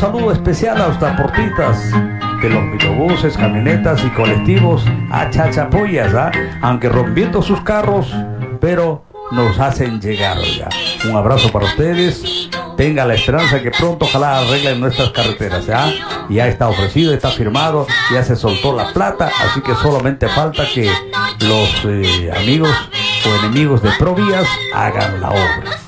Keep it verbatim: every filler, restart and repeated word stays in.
saludo especial a los transportistas de los microbuses, camionetas y colectivos a Chachapoyas, ¿ah? Aunque rompiendo sus carros, pero nos hacen llegar, ya. Un abrazo para ustedes. Tenga la esperanza que pronto ojalá arreglen nuestras carreteras, ¿ya? Ya está ofrecido, está firmado, ya se soltó la plata, así que solamente falta que los eh, amigos o enemigos de Provías hagan la obra.